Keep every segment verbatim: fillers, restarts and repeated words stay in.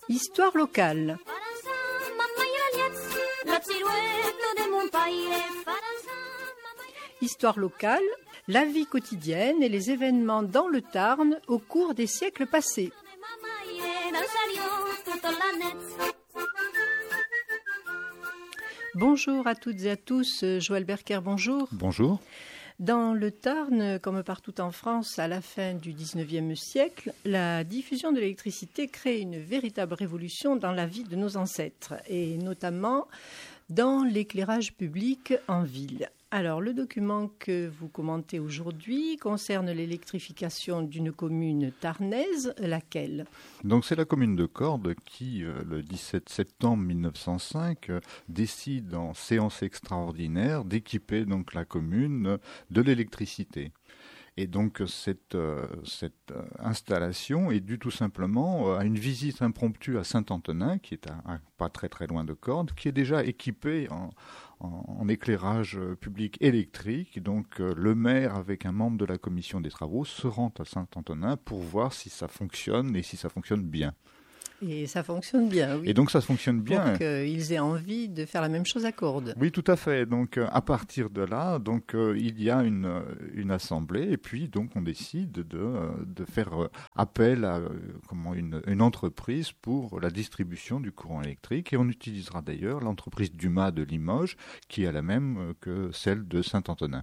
Histoire locale. Histoire locale, la vie quotidienne et les événements dans le Tarn au cours des siècles passés. Bonjour à toutes et à tous, Joël Berker, bonjour. Bonjour. Dans le Tarn, comme partout en France, à la fin du dix-neuvième siècle, la diffusion de l'électricité crée une véritable révolution dans la vie de nos ancêtres, et notamment dans l'éclairage public en ville. Alors, le document que vous commentez aujourd'hui concerne l'électrification d'une commune tarnaise, laquelle ? Donc c'est la commune de Cordes qui, euh, le dix-sept septembre mille neuf cent cinq, euh, décide en séance extraordinaire d'équiper donc la commune de l'électricité. Et donc cette, euh, cette euh, installation est due tout simplement à une visite impromptue à Saint-Antonin, qui est à, à, pas très très loin de Cordes, qui est déjà équipée en, en, en éclairage public électrique. Donc euh, le maire avec un membre de la commission des travaux se rend à Saint-Antonin pour voir si ça fonctionne et si ça fonctionne bien. Et ça fonctionne bien, oui. Et donc ça fonctionne bien. Pour qu'ils aient envie de faire la même chose à Cordes. Oui, tout à fait. Donc à partir de là, donc euh, il y a une une assemblée et puis donc on décide de de faire appel à comment une une entreprise pour la distribution du courant électrique et on utilisera d'ailleurs l'entreprise Dumas de Limoges qui est la même que celle de Saint-Antonin.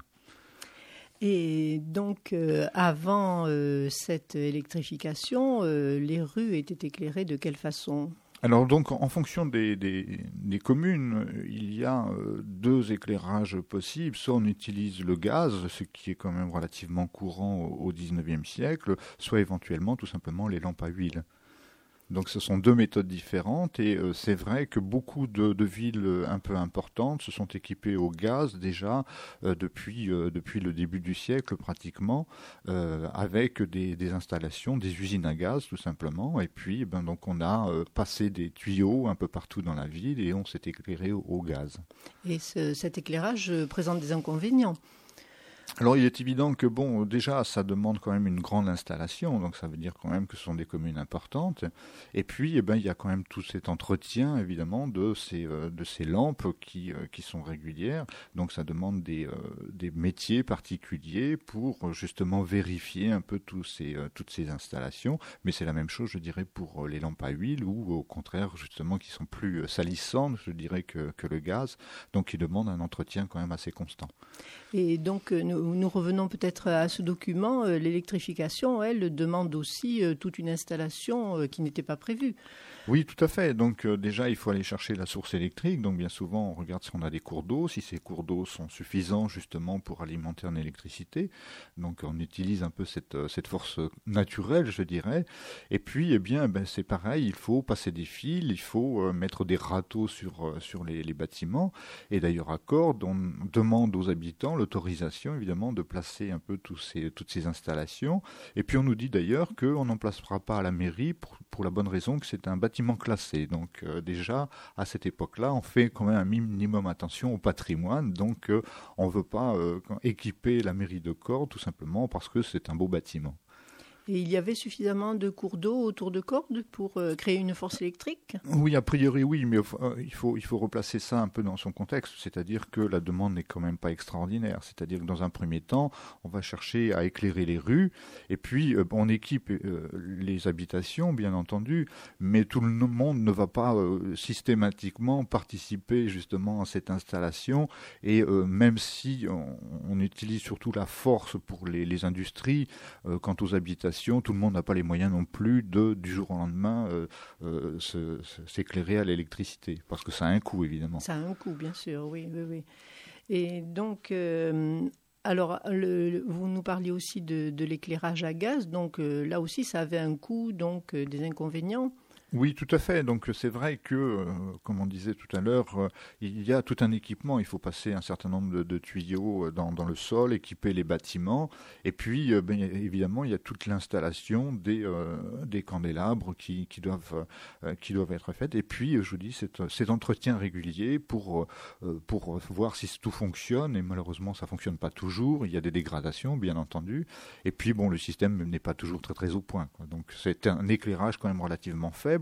Et donc, euh, avant euh, cette électrification, euh, les rues étaient éclairées de quelle façon ? Alors donc, en fonction des, des, des communes, il y a euh, deux éclairages possibles. Soit on utilise le gaz, ce qui est quand même relativement courant au, au dix-neuvième siècle, soit éventuellement tout simplement les lampes à huile. Donc ce sont deux méthodes différentes et euh, c'est vrai que beaucoup de, de villes un peu importantes se sont équipées au gaz déjà euh, depuis, euh, depuis le début du siècle pratiquement, euh, avec des, des installations, des usines à gaz tout simplement. Et puis ben, donc on a euh, passé des tuyaux un peu partout dans la ville et on s'est éclairé au, au gaz. Et ce, cet éclairage présente des inconvénients ? Alors il est évident que bon, déjà ça demande quand même une grande installation, donc ça veut dire quand même que ce sont des communes importantes. Et puis eh ben il y a quand même tout cet entretien évidemment de ces euh, de ces lampes qui euh, qui sont régulières. Donc ça demande des euh, des métiers particuliers pour justement vérifier un peu tous ces euh, toutes ces installations. Mais c'est la même chose, je dirais, pour les lampes à huile ou au contraire justement qui sont plus salissantes, je dirais que que le gaz. Donc qui demandent un entretien quand même assez constant. Et donc nous Nous revenons peut-être à ce document. L'électrification, elle, demande aussi toute une installation qui n'était pas prévue. Oui, tout à fait. Donc euh, déjà, il faut aller chercher la source électrique. Donc bien souvent, on regarde si on a des cours d'eau, si ces cours d'eau sont suffisants justement pour alimenter en électricité. Donc on utilise un peu cette, cette force naturelle, je dirais. Et puis, eh bien, ben, c'est pareil, il faut passer des fils, il faut euh, mettre des râteaux sur, euh, sur les, les bâtiments. Et d'ailleurs, à Cordes, on demande aux habitants l'autorisation, évidemment, de placer un peu tous ces, toutes ces installations. Et puis on nous dit d'ailleurs qu'on n'en placera pas à la mairie pour, pour la bonne raison que c'est un bâtiment classé. Donc euh, déjà, à cette époque-là, on fait quand même un minimum attention au patrimoine. Donc euh, on ne veut pas euh, équiper la mairie de Cordes tout simplement parce que c'est un beau bâtiment. Et il y avait suffisamment de cours d'eau autour de Cordes pour euh, créer une force électrique ? Oui, a priori oui, mais euh, il faut, il faut replacer ça un peu dans son contexte, c'est-à-dire que la demande n'est quand même pas extraordinaire, c'est-à-dire que dans un premier temps, on va chercher à éclairer les rues, et puis euh, on équipe euh, les habitations, bien entendu, mais tout le monde ne va pas euh, systématiquement participer justement à cette installation, et euh, même si on, on utilise surtout la force pour les, les industries, euh, quant aux habitations, tout le monde n'a pas les moyens non plus de, du jour au lendemain, euh, euh, se, se, s'éclairer à l'électricité, parce que ça a un coût, évidemment. Ça a un coût, bien sûr, oui, oui, oui. Et donc, euh, alors, le, vous nous parliez aussi de, de l'éclairage à gaz, donc euh, là aussi, ça avait un coût, donc euh, des inconvénients. Oui, tout à fait. Donc c'est vrai que, euh, comme on disait tout à l'heure, euh, il y a tout un équipement. Il faut passer un certain nombre de, de tuyaux dans, dans le sol, équiper les bâtiments. Et puis, euh, ben, évidemment, il y a toute l'installation des, euh, des candélabres qui, qui, doivent, euh, qui doivent être faites. Et puis, je vous dis, cet, cet entretien régulier pour, euh, pour voir si tout fonctionne. Et malheureusement, ça ne fonctionne pas toujours. Il y a des dégradations, bien entendu. Et puis, bon, le système n'est pas toujours très, très au point, quoi. Donc c'est un éclairage quand même relativement faible.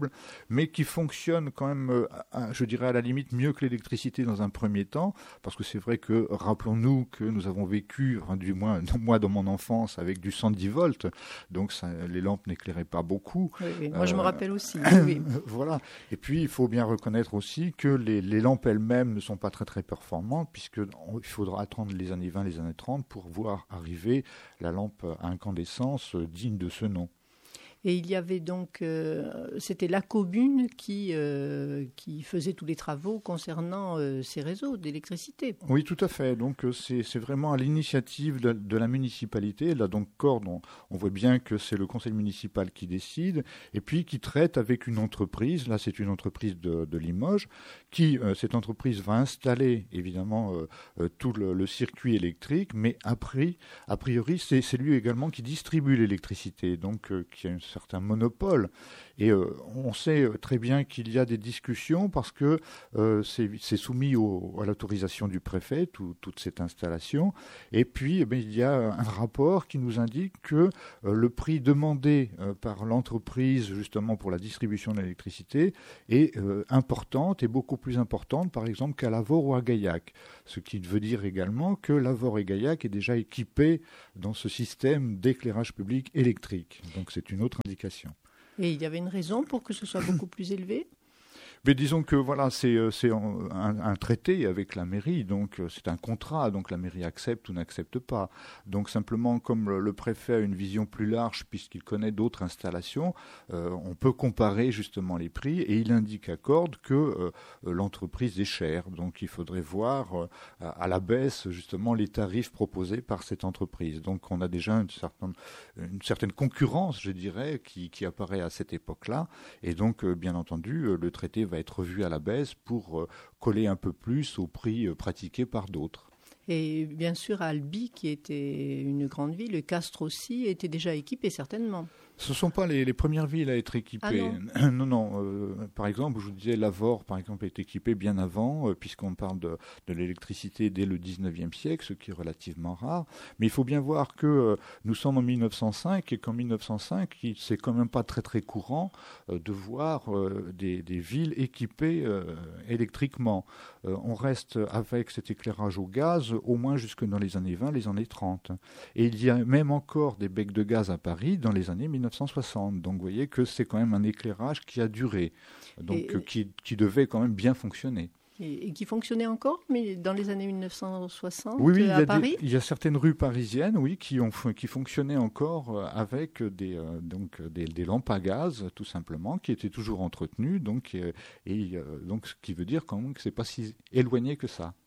faible, mais qui fonctionne quand même, euh, à, je dirais à la limite, mieux que l'électricité dans un premier temps, parce que c'est vrai que, rappelons-nous que nous avons vécu, enfin, du moins moi dans mon enfance, avec du cent dix volts, donc ça, les lampes n'écéclairaient pas beaucoup. Oui, oui. Moi, euh, je me rappelle aussi. Oui. Voilà. Et puis, il faut bien reconnaître aussi que les, les lampes elles-mêmes ne sont pas très, très performantes, puisqu'il faudra attendre les années vingt, les années trente pour voir arriver la lampe à incandescence digne de ce nom. Et il y avait donc, euh, c'était la commune qui, euh, qui faisait tous les travaux concernant euh, ces réseaux d'électricité. Oui, tout à fait. Donc c'est, c'est vraiment à l'initiative de, de la municipalité. Là, donc, Cordes, on, on voit bien que c'est le conseil municipal qui décide et puis qui traite avec une entreprise. Là, c'est une entreprise de, de Limoges qui, euh, cette entreprise va installer évidemment euh, euh, tout le, le circuit électrique, mais après, a priori, c'est, c'est lui également qui distribue l'électricité, donc euh, qui a une certain monopole. Et euh, on sait très bien qu'il y a des discussions parce que euh, c'est, c'est soumis au, à l'autorisation du préfet, tout, toute cette installation. Et puis, eh bien, il y a un rapport qui nous indique que euh, le prix demandé euh, par l'entreprise, justement pour la distribution de l'électricité, est euh, importante et beaucoup plus importante, par exemple, qu'à Lavore ou à Gaillac. Ce qui veut dire également que Lavore et Gaillac est déjà équipé dans ce système d'éclairage public électrique. Donc, c'est une autre indication. Et il y avait une raison pour que ce soit beaucoup plus élevé ? Mais disons que voilà, c'est, c'est un, un traité avec la mairie, donc c'est un contrat, donc la mairie accepte ou n'accepte pas. Donc simplement, comme le, le préfet a une vision plus large, puisqu'il connaît d'autres installations, euh, on peut comparer justement les prix, et il indique à Cordes que euh, l'entreprise est chère. Donc il faudrait voir euh, à la baisse justement les tarifs proposés par cette entreprise. Donc on a déjà une certaine, une certaine concurrence, je dirais, qui, qui apparaît à cette époque-là, et donc euh, bien entendu, le traité va va être revu à la baisse pour euh, coller un peu plus au prix euh, pratiqué par d'autres. Et bien sûr, Albi, qui était une grande ville, Castres aussi, était déjà équipé certainement. Ce ne sont pas les, les premières villes à être équipées. Ah non, non, non. Euh, par exemple, je vous disais, Lavore, par exemple, est équipée bien avant, euh, puisqu'on parle de, de l'électricité dès le dix-neuvième siècle, ce qui est relativement rare. Mais il faut bien voir que euh, nous sommes en mille neuf cent cinq et qu'en mille neuf cent cinq, il, c'est quand même pas très très courant euh, de voir euh, des, des villes équipées euh, électriquement. Euh, on reste avec cet éclairage au gaz au moins jusque dans les années vingt, les années trente. Et il y a même encore des becs de gaz à Paris dans les années mille neuf cent soixante. Donc vous voyez que c'est quand même un éclairage qui a duré, donc et, euh, qui, qui devait quand même bien fonctionner. Et, et qui fonctionnait encore, mais dans les années mille neuf cent soixante, oui, oui, à il y a Paris. Des, il y a certaines rues parisiennes, oui, qui ont qui fonctionnaient encore avec des euh, donc des, des lampes à gaz, tout simplement, qui étaient toujours entretenues, donc et, et euh, donc ce qui veut dire quand même que c'est pas si éloigné que ça.